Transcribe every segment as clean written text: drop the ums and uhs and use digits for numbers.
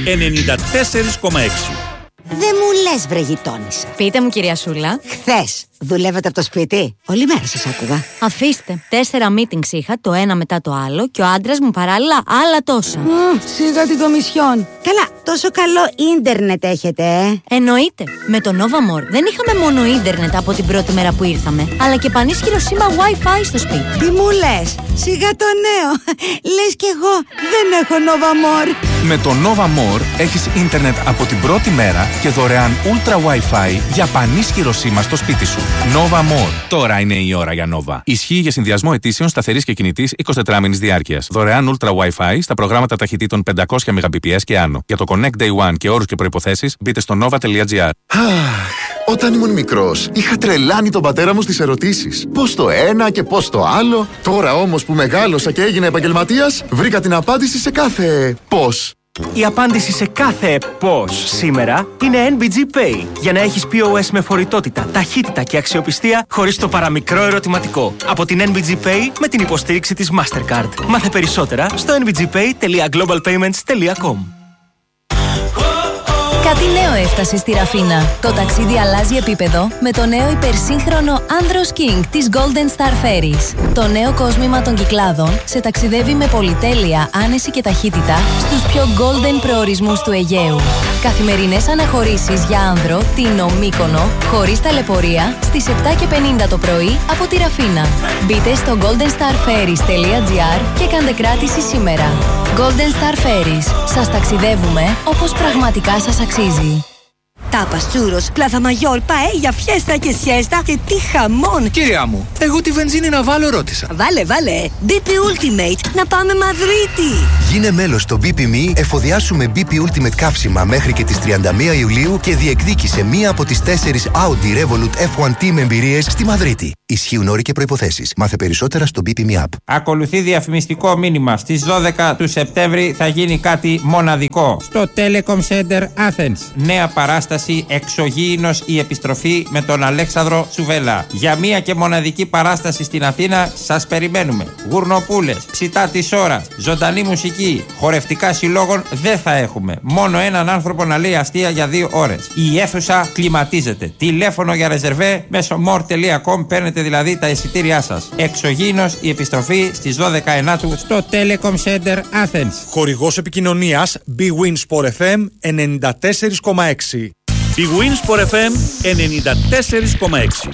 94,6. Δεν μου λες, βρε γειτόνισσα. Πείτε μου, κυρία Σούλα. Χθες δουλεύατε από το σπίτι? Όλη μέρα σας άκουγα. Αφήστε. 4 meetings είχα, το ένα μετά το άλλο, και ο άντρας μου παράλληλα άλλα τόσα. Σιγά την Κομισιόν. Καλά, τόσο καλό ίντερνετ έχετε, Εννοείται. Με το Nova More δεν είχαμε μόνο ίντερνετ από την πρώτη μέρα που ήρθαμε, αλλά και πανίσχυρο σήμα Wi-Fi στο σπίτι. Τι μου λες? Σιγά το νέο. Λες κι εγώ δεν έχω Nova More. Με το Nova More έχεις ίντερνετ από την πρώτη μέρα και δωρεάν Ultra Wi-Fi για πανίσχυρο σήμα στο σπίτι σου. Nova More. Τώρα είναι η ώρα για Nova. Ισχύει για συνδυασμό ετήσεων σταθερής και κινητής 24 μήνης διάρκειας. Δωρεάν Ultra Wi-Fi στα προγράμματα ταχυτήτων 500 Mbps και άνω. Για το Connect Day One και όρους και προϋποθέσεις μπείτε στο nova.gr. Όταν ήμουν μικρός, είχα τρελάνει τον πατέρα μου στις ερωτήσεις. Πώς το ένα και πώς το άλλο. Τώρα όμως που μεγάλωσα και έγινα επαγγελματίας, βρήκα την απάντηση σε κάθε πώς. Η απάντηση σε κάθε πώς σήμερα είναι NBG Pay. Για να έχεις POS με φορητότητα, ταχύτητα και αξιοπιστία χωρίς το παραμικρό ερωτηματικό. Από την NBG Pay με την υποστήριξη της Mastercard. Μάθε περισσότερα στο nbgpay.globalpayments.com. Κάτι νέο έφτασε στη Ραφίνα. Το ταξίδι αλλάζει επίπεδο με το νέο υπερσύγχρονο Andros King της Golden Star Ferries. Το νέο κόσμημα των Κυκλάδων σε ταξιδεύει με πολυτέλεια, άνεση και ταχύτητα στους πιο golden προορισμούς του Αιγαίου. Καθημερινές αναχωρήσεις για άνδρο, Τίνο, Μύκονο, χωρίς ταλαιπωρία, στις 7:50 το πρωί από τη Ραφίνα. Μπείτε στο goldenstarferries.gr και κάντε κράτηση σήμερα. Golden Star Ferries. Σας ταξιδεύουμε όπως πραγματικά σας αξίζει. Τάπας, τσούρος, πλάθα μαγιόρ, παέλια, φιέστα και σιέστα και τι χαμόν! Κυρία μου, εγώ τη βενζίνη να βάλω ρώτησα. Βάλε, BP Ultimate, να πάμε Μαδρίτη! Γίνε μέλος στο BP.me, εφοδιάσουμε BP Ultimate καύσιμα μέχρι και τις 31 Ιουλίου και διεκδίκησε μία από τις 4 Audi Revolut F1 Team εμπειρίες στη Μαδρίτη. Ισχύουν όροι και προϋποθέσεις. Μάθε περισσότερα στο BP.me app. Ακολουθεί διαφημιστικό μήνυμα. Στις 12 του Σεπτέμβρη θα γίνει κάτι μοναδικό. Στο Telecom Center Athens. Νέα παράσταση Εξωγήινος η επιστροφή με τον Αλέξανδρο Τσουβέλα. Για μία και μοναδική παράσταση στην Αθήνα σας περιμένουμε. Γουρνοπούλες, ψητά της ώρας, ζωντανή μουσική, χορευτικά συλλόγων δεν θα έχουμε. Μόνο έναν άνθρωπο να λέει αστεία για 2 ώρες. Η αίθουσα κλιματίζεται. Τηλέφωνο για ρεζερβέ μέσω more.com, παίρνετε δηλαδή τα εισιτήριά σας. Εξωγήινος η επιστροφή στις 12 Ενάτου στο Telecom Center Athens. Χορηγός επικοινωνίας Big Win Sport FM 94,6. Big Win Sport FM 94,6.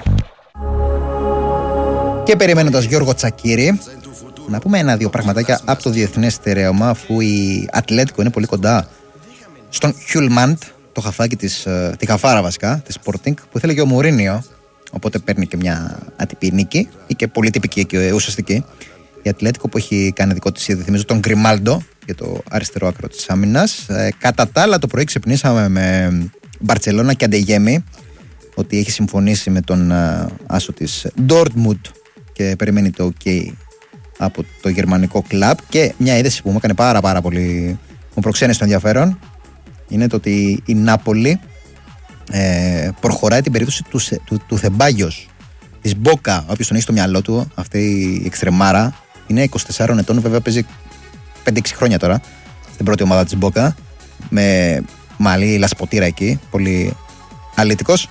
Και περιμένοντας Γιώργο Τσακίρη, να πούμε 1-2 πραγματάκια από το διεθνές στερέωμα, αφού η Ατλέτικο είναι πολύ κοντά στον Χιουλμάντ, το χαφάκι της, τη χαφάρα βασικά, της Sporting, που ήθελε και ο Μουρίνιο, οπότε παίρνει και μια ατυπή νίκη ή και πολύ τυπική και ουσιαστική. Η Ατλέτικο που έχει κάνει δικό της ήδη, θυμίζω, τον Γκριμάλντο για το αριστερό άκρο της άμυνας. Κατά τα άλλα, το πρωί ξυπνήσαμε με Μπαρτσελώνα και Αντεγέμι, ότι έχει συμφωνήσει με τον άσο της Ντόρτμουντ και περιμένει το OK από το γερμανικό κλαμπ. Και μια είδηση που μου έκανε πάρα πολύ, μου προξένησε το ενδιαφέρον, είναι το ότι η Νάπολη προχωράει την περίπτωση του Θεμπάγιος της Μπόκα. Όποιος τον έχει στο μυαλό του, αυτή η εξτρεμάρα, είναι 24 ετών, βέβαια παίζει 5-6 χρόνια τώρα στην πρώτη ομάδα της Μπόκα, με μαλλί λασποτήρα εκεί, πολύ αλήτικος.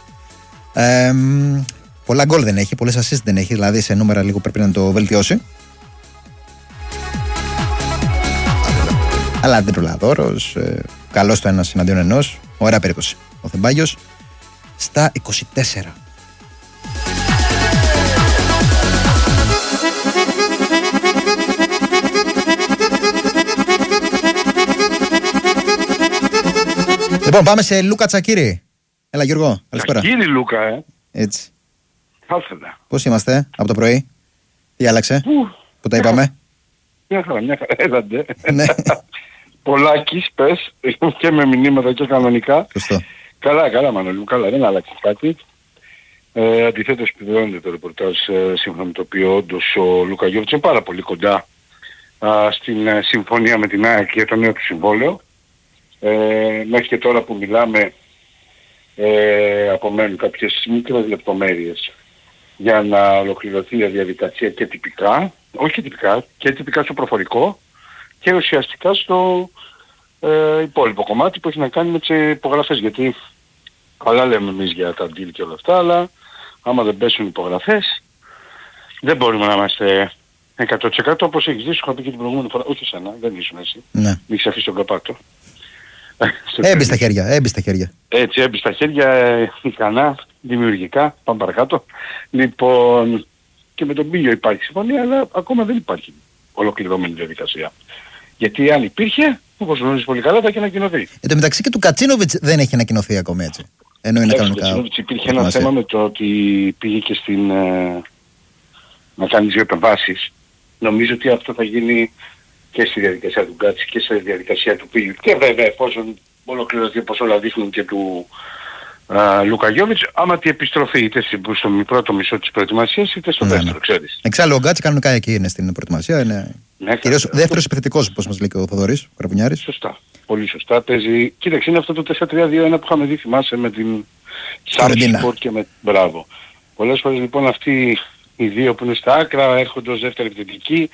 Πολλά γκολ δεν έχει, πολλές assist δεν έχει, δηλαδή σε νούμερα λίγο πρέπει να το βελτιώσει. Αλλά αντιπρολαδόρος, καλός το ένας εναντίον ενός, ωραία περίπτωση. Ο Θεμπάγιος στα 24. Λοιπόν, πάμε σε Λούκα Τσακίρη. Έλα Γιώργο, καλησπέρα. Τσακίρη Λούκα, Έτσι. Άσχετα. Πώς είμαστε από το πρωί, τι άλλαξε, που τα είπαμε. Μια χαρά, έλατε. Ναι. Πολλάκις, πες, και με μηνύματα και κανονικά. Σωστό. Καλά Μανώλη μου, καλά, δεν άλλαξε κάτι. Αντιθέτως επιβεβαιώνεται το ρεπορτάζ σύμφωνα με το οποίο όντως ο Λούκα Γιώβιτς είναι πάρα πολύ κοντά στην συμφωνία με την ΑΕΚ για το νέο του συμβόλαιο. Μέχρι και τώρα που μιλάμε απομένουν κάποιες μικρές λεπτομέρειες για να ολοκληρωθεί η διαδικασία και τυπικά, όχι τυπικά, και τυπικά στο προφορικό και ουσιαστικά στο υπόλοιπο κομμάτι που έχει να κάνει με τις υπογραφές. Γιατί καλά λέμε εμείς για τα deal και όλα αυτά, αλλά άμα δεν πέσουν υπογραφές δεν μπορούμε να είμαστε 100%, όπως έχεις δει, σου είχα πει και την προηγούμενη φορά. Όχι εσένα, δεν ήσουν εσύ. Ναι. Μην έχεις αφήσει τον καπάτο. Έμπει στα χέρια. Έτσι, έμπει στα χέρια, ικανά, δημιουργικά, πάμε παρακάτω. Λοιπόν, και με τον Μπίλιο υπάρχει συμφωνία, αλλά ακόμα δεν υπάρχει ολοκληρωμένη διαδικασία. Γιατί αν υπήρχε, όπως γνωρίζεις πολύ καλά, θα είχε ανακοινωθεί. Εν τω μεταξύ και του Κατσίνοβιτς δεν έχει ανακοινωθεί ακόμη, έτσι. Ενώ είναι κανονικά. Του Κατσίνοβιτς υπήρχε ένα θέμα με το ότι πήγε και στην... να κάνει 2 επεμβάσεις. Νομίζω ότι αυτό θα γίνει και στη διαδικασία του Γκάτσι και στη διαδικασία του Πίλιου. Και βέβαια εφόσον ολοκληρωθεί, όπως όλα δείχνουν, και του Λούκα Γιόβιτς, άμα τη επιστροφή είτε στο πρώτο μισό της προετοιμασίας είτε στο δεύτερο, ξέρεις. Εξάλλου ο Γκάτσι κανονικά εκεί είναι στην προετοιμασία, είναι κυρίως δεύτερος επιθετικός, όπως μας λέει και ο Θοδωρής, ο Καρπουνιάρης. Σωστά, πολύ σωστά. Παίζει, κοίταξε, είναι αυτό το 4-3-2-1 που είχαμε δει, θυμάσαι, με την Σάρσπορ και με... Μπράβο. Πολλές φορές λοιπόν αυτοί οι δύο που είναι στα άκρα έρχονται ως δεύτερη επιθετική.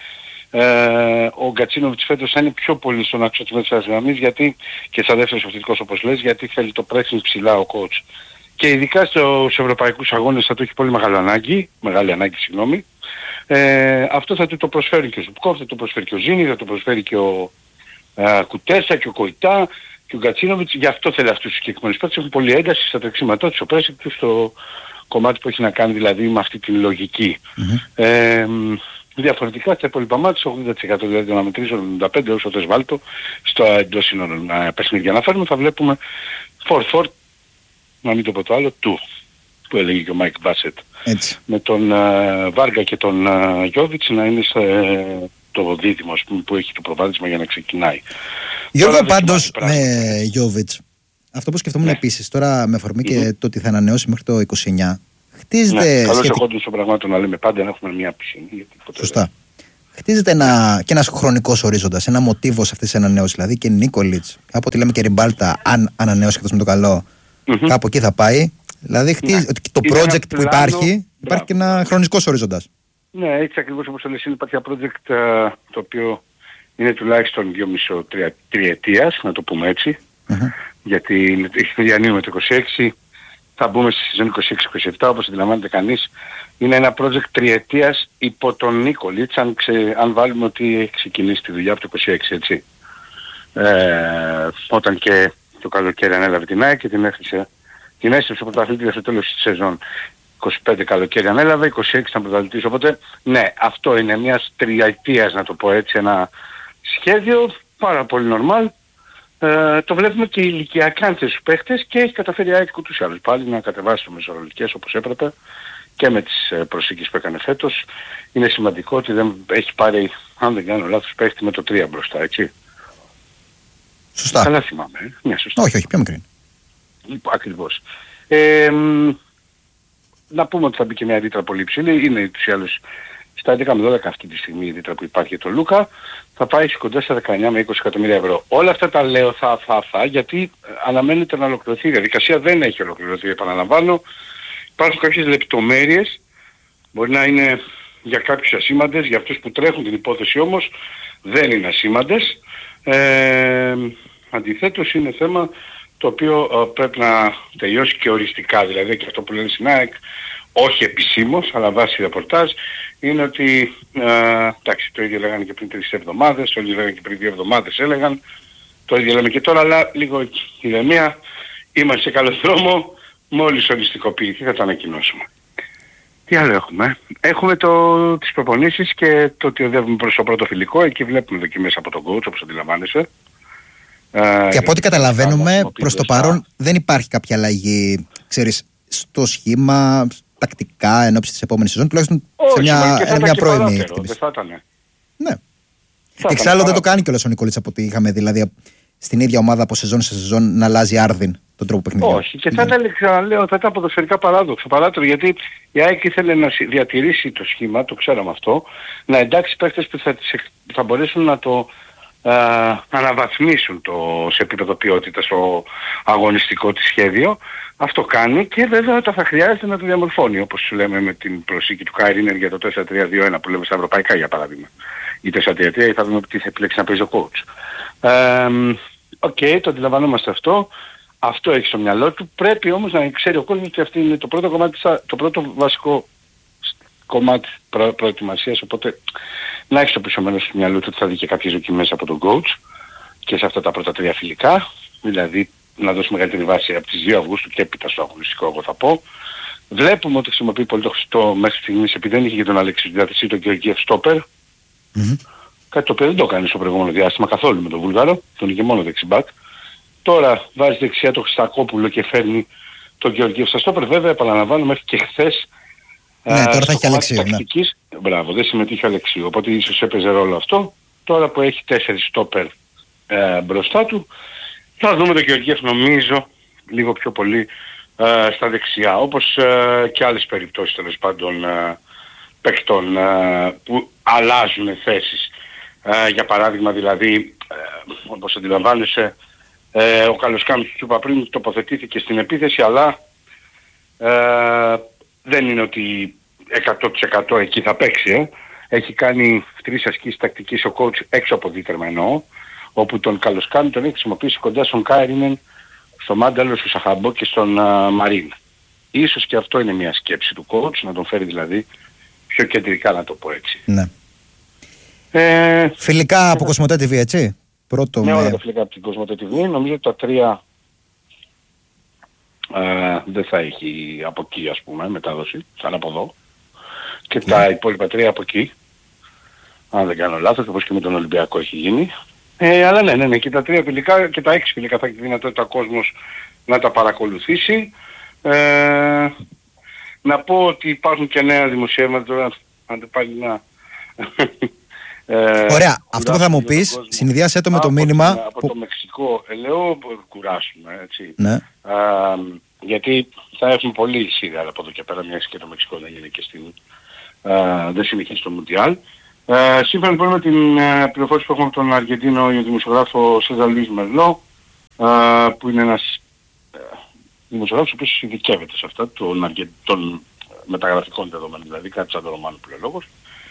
Ο Γκατσίνοβιτς φέτος θα είναι πιο πολύ στον άξονα της μέσης γραμμής, γιατί και σαν δεύτερος επιθετικός, όπως λες, γιατί θέλει το pressing ψηλά ο coach. Και ειδικά στους ευρωπαϊκούς αγώνες θα το έχει πολύ μεγάλη ανάγκη, συγγνώμη. Αυτό θα του το προσφέρει και ο Ζουμπκόφ, θα το προσφέρει και ο Ζίνη, θα το προσφέρει και ο Κουτέσα και ο Κοϊτά και ο Γκατσίνοβιτς. Γι' αυτό θέλει αυτούς τους συγκεκριμένους παίκτες, έχουν πολύ ένταση στα τρεξίματά τους, στο pressing τους, στο κομμάτι που έχει να κάνει δηλαδή με αυτή τη λογική. Διαφορετικά στα υπόλοιπα μάτια, 80% δηλαδή να μετρήσω 95% όσο θες βάλτο στο εντός σύνολων παιχνίδια να φέρουμε, θα βλέπουμε 4-4, να μην το πω το άλλο, 2 που έλεγε και ο Μάικ Μπάσετ. Με τον Βάργα και τον Γιόβιτς να είναι το δίδυμο που έχει το προβάδισμα για να ξεκινάει. Γιώργο, πάντως με Γιόβιτς, αυτό που σκεφτόμουν επίσης τώρα με αφορμή και το ότι θα ανανεώσει μέχρι το 29. Χτίζεται. Καλώς εχόντως των πραγμάτων να λέμε πάντα να έχουμε μια πισίνη. Σωστά. Χτίζεται και ένας χρονικός ορίζοντας, ένα μοτίβο σε αυτές τις ανανεώσεις. Δηλαδή και Νίκολιτς, από ό,τι λέμε και Ριμπάλτα, αν ανανεώσει εκτός με το καλό, κάπου εκεί θα πάει. Δηλαδή ότι το project που υπάρχει και ένα χρονικός ορίζοντας. Ναι, έτσι ακριβώς όπως το λες, υπάρχει ένα project το οποίο είναι τουλάχιστον 2,5-3 ετίας, να το πούμε έτσι. Γιατί έχει διανύει με το 26. Θα μπούμε στη σεζόν 26-27, όπως αντιλαμβάνεται κανείς. Είναι ένα project τριετίας υπό τον Νίκολιτς, αν βάλουμε ότι έχει ξεκινήσει τη δουλειά από το 26, έτσι. Όταν και το καλοκαίρι ανέλαβε την ΑΕΚ και την έστρεψε πρωταθλήτρια στο τέλος της σεζόν. 25 καλοκαίρι ανέλαβε, 26 ήταν πρωταθλητής. Οπότε, ναι, αυτό είναι μιας τριετίας, να το πω έτσι, ένα σχέδιο πάρα πολύ normal. Το βλέπουμε και ηλικιακά στους παίχτες και έχει καταφέρει η ΑΕΚ ούτως ή άλλως πάλι να κατεβάσει το μεσορολικές όπως έπρεπε και με τις προσεγγίσεις που έκανε φέτος. Είναι σημαντικό ότι δεν έχει πάρει, αν δεν κάνω λάθος, παίχτη με το 3 μπροστά, έτσι. Σωστά. Καλά θυμάμαι. Ναι, σωστά. Όχι, πιο μικρή. Ακριβώς. Να πούμε ότι θα μπει και μια ρήτρα πολύ ψηλή. Είναι ούτως ή άλλως στα 11 με 12 αυτή τη στιγμή η ρήτρα που υπάρχει για τον Λούκα. Θα πάει κοντά στα 19 με 20 εκατομμύρια ευρώ. Όλα αυτά τα λέω γιατί αναμένεται να ολοκληρωθεί. Η διαδικασία δεν έχει ολοκληρωθεί, επαναλαμβάνω. Υπάρχουν κάποιες λεπτομέρειες, μπορεί να είναι για κάποιους ασήμαντες, για αυτούς που τρέχουν την υπόθεση όμως δεν είναι ασήμαντες. Αντιθέτως είναι θέμα το οποίο πρέπει να τελειώσει και οριστικά, δηλαδή και αυτό που λένε στην ΑΕΚ, όχι επισήμως, αλλά βάσει ρεπορτάζ, είναι ότι, εντάξει, το ίδιο λέγανε και πριν 3 εβδομάδες, το ίδιο λέγανε και πριν 2 εβδομάδες έλεγαν, το ίδιο λέμε και τώρα, αλλά λίγο ηρεμία, είμαστε σε καλό δρόμο, μόλις οριστικοποιηθεί θα το ανακοινώσουμε. Τι άλλο έχουμε? Έχουμε τις προπονήσεις και το ότι οδεύουμε προς το πρώτο φιλικό, εκεί βλέπουμε δοκιμές από τον coach, όπως αντιλαμβάνεσαι. Και από ό,τι καταλαβαίνουμε, προς το παρόν δεν υπάρχει κάποια αλλαγή, ξέρεις, στο σχήμα, τακτικά, εν ώψη της επόμενης σεζόν, τουλάχιστον σε μια πρώιμη εκτίμηση. Δεν θα ήταν. Ναι. Εξάλλου δεν το κάνει κιόλας ο Νικόλιτς από ό,τι είχαμε, δηλαδή στην ίδια ομάδα από σεζόν σε σεζόν να αλλάζει άρδιν τον τρόπο παιχνιδιού. Όχι, και θα ήταν, ξαναλέω, θα ήταν ποδοσφαιρικά παράδοξο, γιατί η ΑΕΚ ήθελε να διατηρήσει το σχήμα, το ξέραμε αυτό, να εντάξει παίκτες που θα μπορέσουν να το αναβαθμίσουν σε επίπεδο ποιότητας στο αγωνιστικό της σχέδιο. Αυτό κάνει και βέβαια όταν θα χρειάζεται να το διαμορφώνει, όπως λέμε με την προσήκη του Κάιρινερ για το 4-3-2-1 που λέμε στα ευρωπαϊκά για παράδειγμα. Ή 4-3-3 ή θα δούμε τι θα επιλέξει να παίζει ο coach. το αντιλαμβανόμαστε αυτό. Αυτό έχει στο μυαλό του. Πρέπει όμως να ξέρει ο κόσμος ότι αυτή είναι το πρώτο κομμάτι, το πρώτο βασικό κομμάτι προετοιμασίας. Οπότε να έχει στο πίσω μέρος του μυαλού του ότι θα δει και κάποιες δοκιμές από τον coach και σε αυτά τα πρώτα 3 φιλικά. Δηλαδή να δώσει μεγαλύτερη βάση από τις 2 Αυγούστου και έπειτα στο αγωνιστικό, εγώ θα πω. Βλέπουμε ότι χρησιμοποιεί πολύ το Χριστό μέχρι στιγμής, επειδή δεν είχε για τον Αλέξη στη διάθεσή τον Γεωργίευ στόπερ. Κάτι το οποίο δεν το έκανε στο προηγούμενο διάστημα καθόλου με τον Βούλγαρο, τον είχε μόνο δεξιμπάκ. Τώρα βάζει δεξιά το Χριστακόπουλο και φέρνει τον Γεωργίευ στα στόπερ. Βέβαια, επαναλαμβάνω, μέχρι και χθες. Ναι, τώρα θα έχει Αλεξίου. Μπράβο, δεν συμμετείχε Αλεξίου. Οπότε ίσως έπαιζε ρόλο αυτό. Τώρα που έχει 4 στόπερ μπροστά του, θα δούμε τον Γεωργίευ νομίζω λίγο πιο πολύ στα δεξιά. Όπως και άλλες περιπτώσεις τέλος πάντων παιχτών που αλλάζουν θέσεις. Για παράδειγμα δηλαδή, όπως αντιλαμβάνεσαι, ο Καλοσκάμης του είπα πριν τοποθετήθηκε στην επίθεση, αλλά δεν είναι ότι 100% εκεί θα παίξει. Έχει κάνει 3 ασκήσεις τακτικής ο coach έξω από δίτερμα εννοώ, όπου τον Καλοσκάμη τον έχει χρησιμοποιήσει κοντά στον Κάιρινεν, στο Μάνταλο, στο Σαχαμπό και στον Μαρίν. Ίσως και αυτό είναι μια σκέψη του coach, να τον φέρει δηλαδή πιο κεντρικά, να το πω έτσι. Ναι. Φιλικά από Κοσμοτέ TV, έτσι. Πρώτο ναι, όλα τα φιλικά από την Κοσμοτέ TV. Νομίζω ότι τα 3 δεν θα έχει από εκεί, ας πούμε, μετάδοση, σαν από εδώ. Και τα υπόλοιπα 3 από εκεί. Αν δεν κάνω λάθος, όπως και με τον Ολυμπιακό έχει γίνει. Αλλά ναι, και τα 3 φιλικά και τα 6 φιλικά θα έχει δυνατότητα ο κόσμος να τα παρακολουθήσει. Να πω ότι υπάρχουν και νέα δημοσιεύματα τώρα, αν δεν πάλι να... Ωραία, αυτό που θα μου πεις, συνδυάσέ το με το μήνυμα... Από το Μεξικό, λέω, κουράσουμε, έτσι. Ναι. Γιατί θα έχουμε πολύ εισίδια από εδώ και πέρα, μιας και το Μεξικό δεν είναι και στην... δεν συνεχίζει το Μουντιάλ. Σύμφωνα λοιπόν με την πληροφόρηση που έχουμε από τον Αργεντίνο δημοσιογράφο Σέζαρ Λουίς Μερλό, που είναι ένας δημοσιογράφος ο οποίος ειδικεύεται σε αυτά των μεταγραφικών δεδομένων, δηλαδή κάτι σαν το Ρωμάνο που λέει λόγος.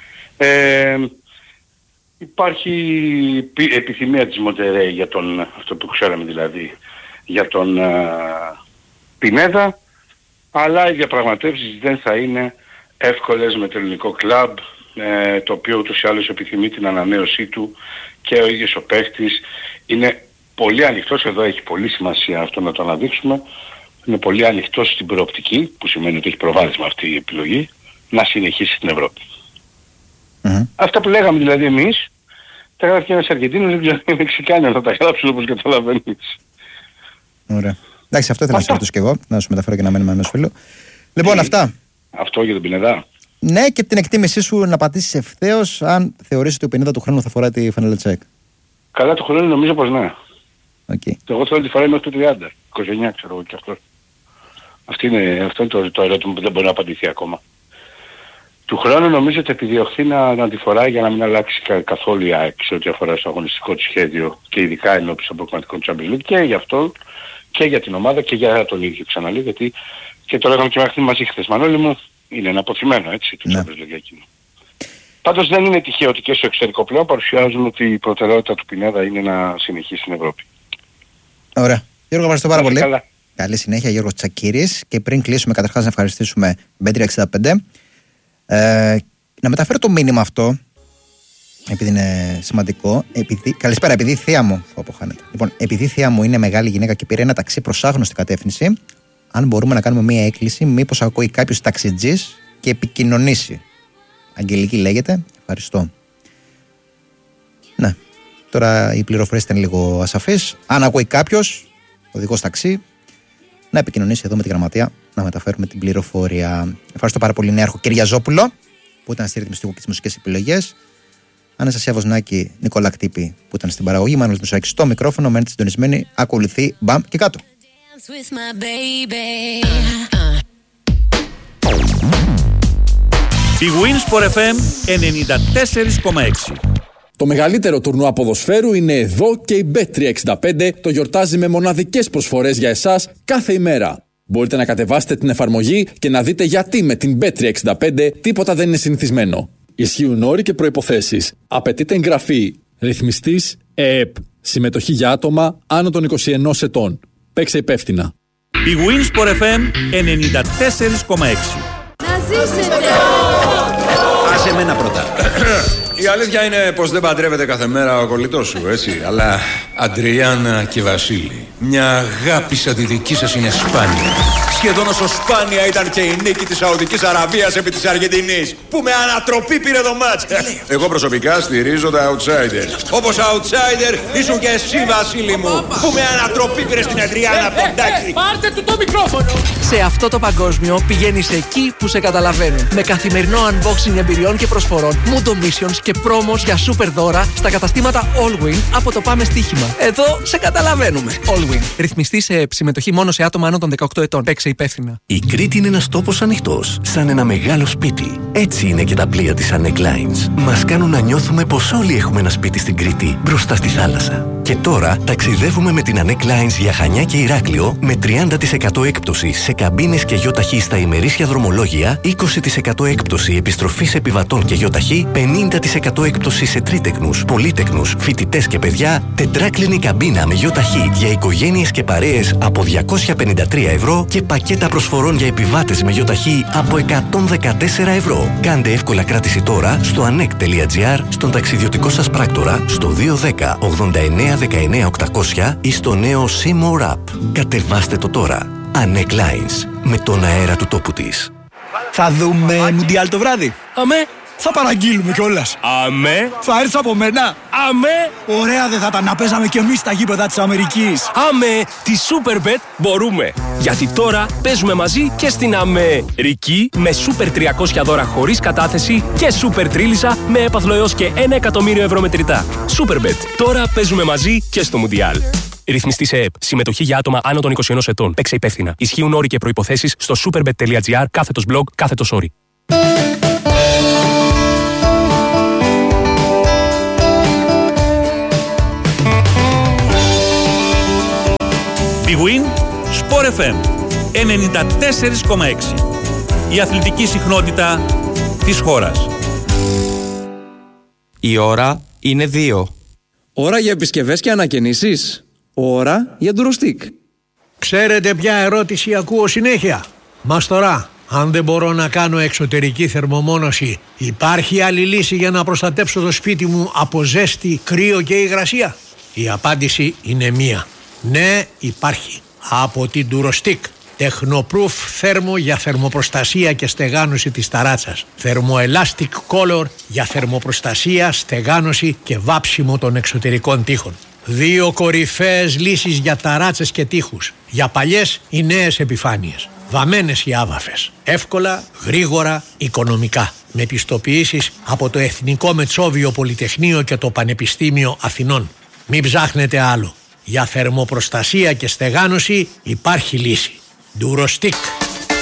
Υπάρχει επιθυμία της Μοντερέι για τον, αυτό που ξέραμε δηλαδή, για τον Πινέδα, αλλά οι διαπραγματεύσεις δεν θα είναι εύκολες με το ελληνικό κλαμπ, το οποίο ούτως ή άλλως επιθυμεί την ανανέωσή του και ο ίδιος ο παίχτης είναι πολύ ανοιχτός, εδώ έχει πολύ σημασία αυτό να το αναδείξουμε, είναι πολύ ανοιχτός στην προοπτική, που σημαίνει ότι έχει προβάδισμα αυτή η επιλογή, να συνεχίσει στην Ευρώπη. Αυτά που λέγαμε δηλαδή εμείς, τα γράφει και ένας Αργεντίνος, δεν ξέρω οι Μεξικάνοι θα τα γράψουν όπως καταλαβαίνεις. Ωραία. Εντάξει, αυτό ήθελα να σας ρωτήσω και εγώ, να σου μεταφέρω και να μένουμε ενός φίλου. Λοιπόν, αυτά. Αυτό για τον Πινέδα. Ναι, και την εκτίμησή σου να πατήσεις ευθέως αν θεωρείς ότι ο Πινέδα του χρόνου θα φοράει τη φανέλα Τσέκ. Καλά, του χρόνου νομίζω πως ναι. Okay. Εγώ θέλω τη φοράει μέχρι το 30, 29 ξέρω εγώ και αυτό. Αυτό είναι το ερώτημα που δεν μπορεί να απαντηθεί ακόμα. Του χρόνου νομίζω ότι επιδιωχθεί να τη φοράει για να μην αλλάξει καθόλου η ΑΕΚ σε ό,τι αφορά στο αγωνιστικό του σχέδιο και ειδικά ενώπιση των προγραμματικών Champions League και για αυτό και για την ομάδα και για τον ίδιο ξαναλέω, γιατί και το λέγαμε και μέχρι μαζί χθες, Μανώλη μου, είναι ένα αποθυμένο έτσι το Champions League εκείνο. Πάντως δεν είναι τυχαίο ότι και στο εξωτερικό πλέον παρουσιάζουν ότι η προτεραιότητα του Πινέδα είναι να συνεχίσει στην Ευρώπη. Ωραία. Γιώργο, ευχαριστώ πάρα πολύ. Καλά. Καλή συνέχεια, Γιώργος Τσακίρης. Και πριν κλείσουμε, καταρχάς να ευχαριστήσουμε Bet365. Να μεταφέρω το μήνυμα αυτό, επειδή είναι σημαντικό. Καλησπέρα, επειδή η θεία μου. Λοιπόν, επειδή η θεία μου είναι μεγάλη γυναίκα και πήρε ένα ταξί προς άγνωστη κατεύθυνση, αν μπορούμε να κάνουμε μία έκκληση, μήπως ακούει κάποιος ταξιτζής και επικοινωνήσει. Αγγελική λέγεται. Ευχαριστώ. Ναι. Τώρα οι πληροφορίες ήταν λίγο ασαφείς. Αν ακούει κάποιος, οδηγός ταξί, να επικοινωνήσει εδώ με τη γραμματεία, να μεταφέρουμε την πληροφορία. Ευχαριστώ πάρα πολύ, Νέαρχο Κυριαζόπουλο, που ήταν στη ρυθμιστική και τις μουσικές επιλογές. Αναστασία Βοσνάκη, Νικόλα Κτύπη, που ήταν στην παραγωγή. Μάνος Μουσάκης στο μικρόφωνο. Μένετε συντονισμένοι. Ακολουθεί μπαμ και κάτω. Η Winsport FM 94,6. Το μεγαλύτερο τουρνουά ποδοσφαίρου είναι εδώ και η Bet365 το γιορτάζει με μοναδικές προσφορές για εσάς κάθε ημέρα. Μπορείτε να κατεβάσετε την εφαρμογή και να δείτε γιατί με την Bet365 τίποτα δεν είναι συνηθισμένο. Ισχύουν όροι και προϋποθέσεις. Απαιτείται εγγραφή. Ρυθμιστής ΕΕΠ. Συμμετοχή για άτομα άνω των 21 ετών. Παίξε υπεύθυνα. Η Winsport FM 94,6. Να ζήσετε! Άσε εμένα πρώτα. Η αλήθεια είναι πως δεν παντρεύεται κάθε μέρα ο κολλητός σου, έτσι. Αλλά Αντριάννα και Βασίλη, μια αγάπη σαν τη δική σας είναι σπάνια. Σχεδόν όσο σπάνια ήταν και η νίκη της Σαουδικής Αραβίας επί της Αργεντινής, που με ανατροπή πήρε το μάτς. Εγώ προσωπικά στηρίζω τα outsider. Όπως outsider ήσουν και εσύ, Βασίλη μου, που με ανατροπή πήρε στην Αντριάννα Ποντάκη. Πάρτε του το μικρόφωνο! Σε αυτό το παγκόσμιο πηγαίνεις εκεί που σε καταλαβαίνουν. Με καθημερινό unboxing εμπειριών και προσφορών, Mundo Missions και πρόμος για super δώρα στα καταστήματα Allwin από το Πάμε Στοίχημα. Εδώ σε καταλαβαίνουμε. Allwin. Ρυθμιστή σε συμμετοχή μόνο σε άτομα άνω των 18 ετών. Παίξε υπεύθυνα. Η Κρήτη είναι ένας τόπος ανοιχτός, σαν ένα μεγάλο σπίτι. Έτσι είναι και τα πλοία της Anek Lines. Μας κάνουν να νιώθουμε πως όλοι έχουμε ένα σπίτι στην Κρήτη, μπροστά στη θάλασσα. Και τώρα ταξιδεύουμε με την Anek Lines για Χανιά και Ηράκλειο με 30% έκπτωση σε καμπίνες και γιοταχή στα ημερήσια δρομολόγια, 20% έκπτωση επιστροφής επιβατών και γιοταχή, 50% έκπτωση σε τρίτεκνους, πολύτεκνους, φοιτητές και παιδιά, τετράκλινη καμπίνα με γιοταχή για οικογένειες και παρέες από 253 ευρώ και πακέτα προσφορών για επιβάτες με γιοταχή από 114 ευρώ. Κάντε εύκολα κράτηση τώρα στο anek.gr, στον ταξιδιωτικό σας πράκτορα, στο 210 89 19 800 ή στο νέο Seymour App. Κατεβάστε το τώρα. Anek Lines, με τον αέρα του τόπου της. Θα δούμε Μουντιάλ το βράδυ. Αμέ. Θα παραγγείλουμε κιόλας. Αμέ. Θα έρθει από μένα. Αμέ. Ωραία δεν θα ήταν να παίζαμε κι εμείς στα γήπεδα της Αμερικής. Αμέ. Τη Superbet μπορούμε. Γιατί τώρα παίζουμε μαζί και στην Αμερική με Super 300 δώρα χωρίς κατάθεση και Super Τρίλισσα με έπαθλο έως και 1 εκατομμύριο ευρώ μετρητά. Superbet. Τώρα παίζουμε μαζί και στο Μουντιάλ. Ρυθμιστή σε ΕΠ. Συμμετοχή για άτομα άνω των 21 ετών. Παίξε υπεύθυνα. Ισχύουν όροι και προϋποθέσεις στο superbet.gr/blog /όροι. Big Win Sport FM 94,6. Η αθλητική συχνότητα της χώρας. Η ώρα είναι 2. Ώρα για επισκευές και ανακαινήσεις. Ώρα για ντουροστικ. Ξέρετε ποια ερώτηση ακούω συνέχεια? Μαστορά, αν δεν μπορώ να κάνω εξωτερική θερμομόνωση, υπάρχει άλλη λύση για να προστατέψω το σπίτι μου από ζέστη, κρύο και υγρασία? Η απάντηση είναι μία. Ναι, υπάρχει. Από την Durostick. Tecnoproof θέρμο για θερμοπροστασία και στεγάνωση της ταράτσας. Thermoelastic Color για θερμοπροστασία, στεγάνωση και βάψιμο των εξωτερικών τοίχων. 2 κορυφαίες λύσεις για ταράτσες και τοίχους. Για παλιές ή νέες επιφάνειες. Βαμμένες ή άβαφες. Εύκολα, γρήγορα, οικονομικά. Με πιστοποιήσεις από το Εθνικό Μετσόβιο Πολυτεχνείο και το Πανεπιστήμιο Αθηνών. Μην ψάχνετε άλλο. Για θερμοπροστασία και στεγάνωση υπάρχει λύση. Durostick.